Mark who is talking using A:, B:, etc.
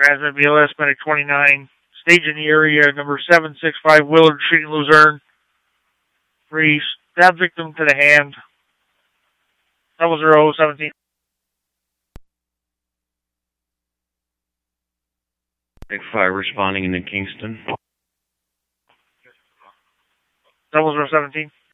A: Transmit BLS Medic 29. Stage in the area, number 765 Willard Street in Luzerne. 3, stab victim to the hand. 0017.
B: Big 5 responding in Kingston.
A: 0017.